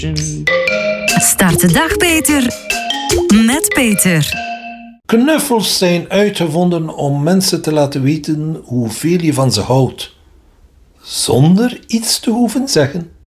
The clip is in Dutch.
Start de dag, Peter. Met Peter. Knuffels zijn uitgevonden om mensen te laten weten hoeveel je van ze houdt, zonder iets te hoeven zeggen.